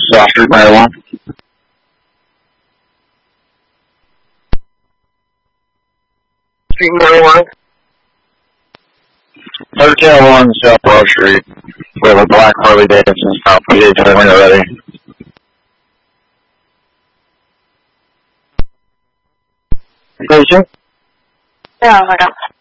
South Street, Maryland. Street, Maryland. 1301 South Broad Street. We have a black Harley Davidson stop. PH when you're ready. Station? Yeah, hold on.